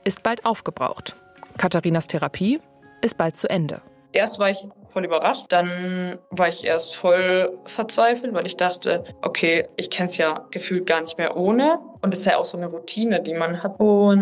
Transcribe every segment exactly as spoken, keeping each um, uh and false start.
ist bald aufgebraucht. Katharinas Therapie ist bald zu Ende. Erst war ich voll überrascht, dann war ich erst voll verzweifelt, weil ich dachte, okay, ich kenne es ja gefühlt gar nicht mehr ohne. Und es ist ja auch so eine Routine, die man hat.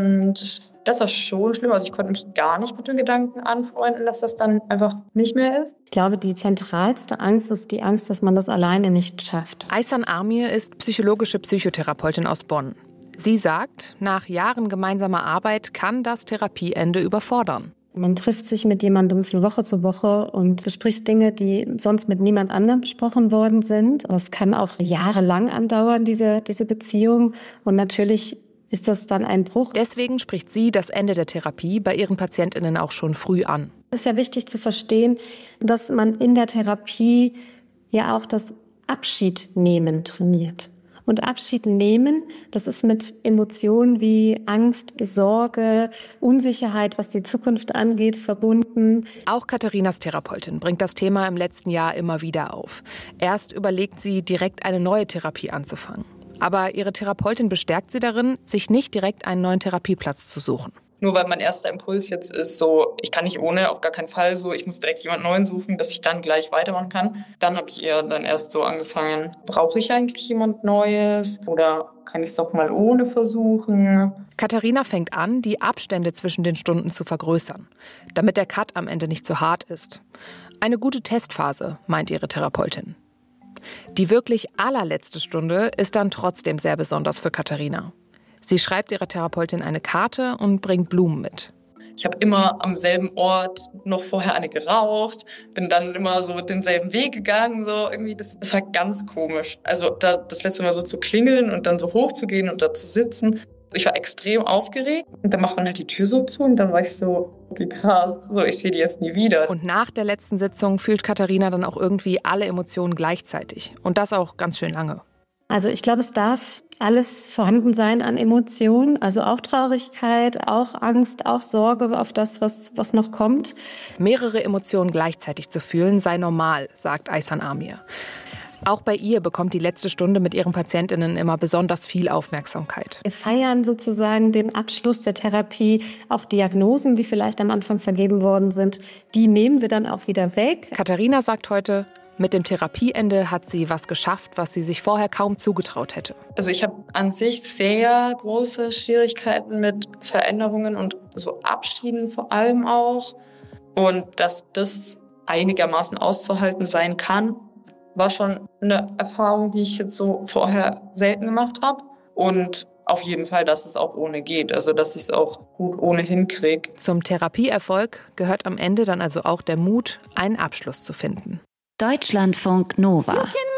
Und das war schon schlimm. Also ich konnte mich gar nicht mit dem Gedanken anfreunden, dass das dann einfach nicht mehr ist. Ich glaube, die zentralste Angst ist die Angst, dass man das alleine nicht schafft. Aysan Amir ist psychologische Psychotherapeutin aus Bonn. Sie sagt, nach Jahren gemeinsamer Arbeit kann das Therapieende überfordern. Man trifft sich mit jemandem von Woche zu Woche und bespricht Dinge, die sonst mit niemand anderem besprochen worden sind. Das kann auch jahrelang andauern, diese, diese Beziehung. Und natürlich ist das dann ein Bruch. Deswegen spricht sie das Ende der Therapie bei ihren PatientInnen auch schon früh an. Es ist ja wichtig zu verstehen, dass man in der Therapie ja auch das Abschiednehmen trainiert. Und Abschied nehmen, das ist mit Emotionen wie Angst, Sorge, Unsicherheit, was die Zukunft angeht, verbunden. Auch Katharinas Therapeutin bringt das Thema im letzten Jahr immer wieder auf. Erst überlegt sie, direkt eine neue Therapie anzufangen. Aber ihre Therapeutin bestärkt sie darin, sich nicht direkt einen neuen Therapieplatz zu suchen. Nur weil mein erster Impuls jetzt ist, so, ich kann nicht ohne, auf gar keinen Fall so, ich muss direkt jemanden Neuen suchen, dass ich dann gleich weitermachen kann. Dann habe ich eher dann erst so angefangen, brauche ich eigentlich jemand Neues oder kann ich es auch mal ohne versuchen? Katharina fängt an, die Abstände zwischen den Stunden zu vergrößern, damit der Cut am Ende nicht zu hart ist. Eine gute Testphase, meint ihre Therapeutin. Die wirklich allerletzte Stunde ist dann trotzdem sehr besonders für Katharina. Sie schreibt ihrer Therapeutin eine Karte und bringt Blumen mit. Ich habe immer am selben Ort noch vorher eine geraucht, bin dann immer so denselben Weg gegangen. So irgendwie, das, das war ganz komisch. Also da das letzte Mal so zu klingeln und dann so hochzugehen und da zu sitzen. Ich war extrem aufgeregt und dann macht man halt die Tür so zu und dann war ich so, wie krass, so ich sehe die jetzt nie wieder. Und nach der letzten Sitzung fühlt Katharina dann auch irgendwie alle Emotionen gleichzeitig und das auch ganz schön lange. Also ich glaube, es darf alles vorhanden sein an Emotionen, also auch Traurigkeit, auch Angst, auch Sorge auf das, was, was noch kommt. Mehrere Emotionen gleichzeitig zu fühlen sei normal, sagt Aysan Amir. Auch bei ihr bekommt die letzte Stunde mit ihren PatientInnen immer besonders viel Aufmerksamkeit. Wir feiern sozusagen den Abschluss der Therapie. Auch Diagnosen, die vielleicht am Anfang vergeben worden sind, die nehmen wir dann auch wieder weg. Katharina sagt heute, mit dem Therapieende hat sie was geschafft, was sie sich vorher kaum zugetraut hätte. Also ich habe an sich sehr große Schwierigkeiten mit Veränderungen und so Abschieden vor allem auch. Und dass das einigermaßen auszuhalten sein kann, war schon eine Erfahrung, die ich jetzt so vorher selten gemacht habe. Und auf jeden Fall, dass es auch ohne geht, also dass ich es auch gut ohne hinkriege. Zum Therapieerfolg gehört am Ende dann also auch der Mut, einen Abschluss zu finden. Deutschlandfunk Nova.